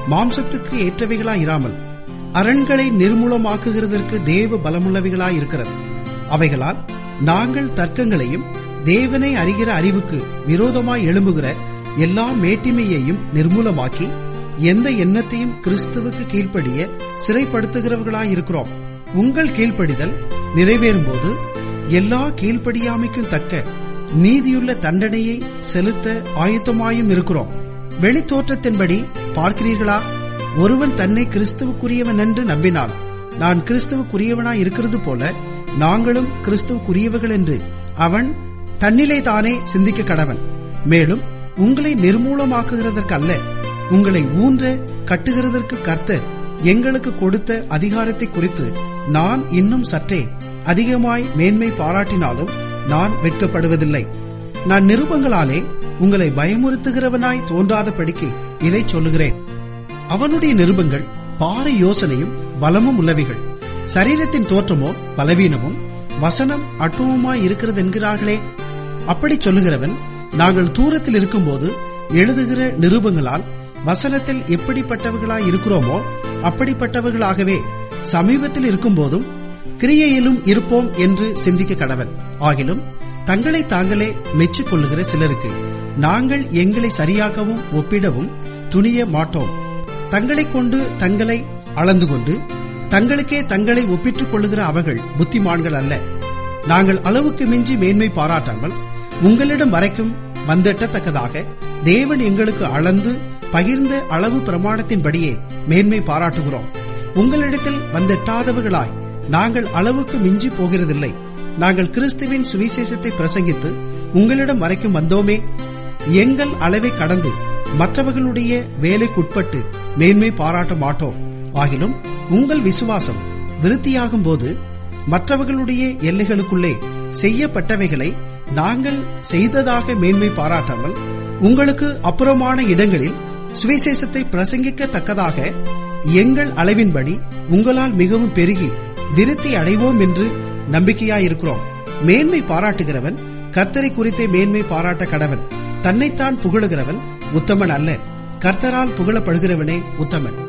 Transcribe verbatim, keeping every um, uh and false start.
மாம்சத்துக்கு ஏற்றவைகளாயிராமல் அரண்களை நிர்மூலமாக்குகிறதற்கு தேவ பலமுள்ளவைகளாயிருக்கிறது. அவைகளால் நாங்கள் தர்க்கங்களையும் தேவனை அறிகிற அறிவுக்கு விரோதமாய் எழும்புகிற எல்லா மேட்டிமையையும் நிர்மூலமாக்கி எந்த எண்ணத்தையும் கிறிஸ்துவுக்கு கீழ்ப்படிய சிறைப்படுத்துகிறவர்களாயிருக்கிறோம். உங்கள் கீழ்ப்படிதல் நிறைவேறும் போது எல்லா கீழ்ப்படியாமைக்கும் தக்க நீதியுள்ள தண்டனையை செலுத்த ஆயத்தமாயும் இருக்கிறோம். வெளித்தோற்றத்தின்படி பார்க்கிறீர்களா? ஒருவன் தன்னை கிறிஸ்துவுக்குரியவன் என்று நம்பினால், நான் கிறிஸ்துவுக்குரியவனாய் இருக்கிறது போல நாங்களும் கிறிஸ்துவுக்குரியவர்கள் என்று அவன் தன்னிலே தானே சிந்திக்க கடவன். மேலும் உங்களை நிர்மூலமாக்குகிறதற்கு அல்ல, உங்களை ஊன்ற கட்டுகிறதற்கு கர்த்தர் எங்களுக்கு கொடுத்த அதிகாரத்தை குறித்து நான் இன்னும் சற்றே அதிகமாய் மேன்மை பாராட்டினாலும் நான் வெட்கப்படுவதில்லை. நான் நிருபங்களாலே உங்களை பயமுறுத்துகிறவனாய் தோன்றாதபடிக்கு இதை சொல்லுகிறேன். அவனுடைய நிருபங்கள் பாறை யோசனையும் பலமும் உள்ளவைகள், சரீரத்தின் தோற்றமோ பலவீனமும் வசனம் அட்டுவமாய் இருக்கிறது என்கிறார்களே. அப்படி சொல்லுகிறவன் நாங்கள் தூரத்தில் இருக்கும்போது எழுதுகிற நிருபங்களால் வசனத்தில் எப்படிப்பட்டவர்களாய் இருக்கிறோமோ அப்படிப்பட்டவர்களாகவே சமீபத்தில் இருக்கும் போதும் கிரியையிலும் இருப்போம் என்று சிந்திக்க கடவன். ஆகிலும் தங்களை தாங்களே மெச்சிக் கொள்ளுகிற சிலருக்கு நாங்கள் எங்களை சரியாகவும் ஒப்பிடவும் துணிய மாட்டோம். தங்களை கொண்டு தங்களை அளந்து கொண்டு தங்களுக்கே தங்களை ஒப்பிட்டுக் கொள்ளுகிற அவர்கள் புத்திமான்கள் அல்ல. நாங்கள் அளவுக்கு மிஞ்சி மேன்மை பாராட்டாமல் உங்களிடம் வரைக்கும் வந்தெட்டத்தக்கதாக தேவன் எங்களுக்கு அளந்து பகிர்ந்த அளவு பிரமாணத்தின்படியே மேன்மை பாராட்டுகிறோம். உங்களிடத்தில் வந்தெட்டாதவர்களாய் நாங்கள் அளவுக்கு மிஞ்சி போகிறதில்லை. நாங்கள் கிறிஸ்துவின் சுவிசேஷத்தை பிரசங்கித்து உங்களிடம் வரைக்கும் வந்தோமே. எங்கள் அளவை கடந்து மற்றவர்களுடைய வேலைக்குட்பட்டு மேன்மை பாராட்ட மாட்டோம். ஆகிலும் உங்கள் விசுவாசம் விருத்தியாகும் போது மற்றவர்களுடைய எல்லைகளுக்குள்ளே செய்யப்பட்டவைகளை நாங்கள் செய்ததாக மேன்மை பாராட்டாமல் உங்களுக்கு அப்புறமான இடங்களில் சுவிசேஷத்தை பிரசங்கிக்கத்தக்கதாக எங்கள் அளவின்படி உங்களால் மிகவும் பெருகி விருத்தி அடைவோம் என்று நம்பிக்கையாயிருக்கிறோம். மேன்மை பாராட்டுகிறவன் கர்த்தரை குறித்தே மேன்மை பாராட்ட கடவன். தன்னைத்தான் புகழுகிறவன் உத்தமன் அல்ல, கர்த்தரால் புகழப்படுகிறவனே உத்தமன்.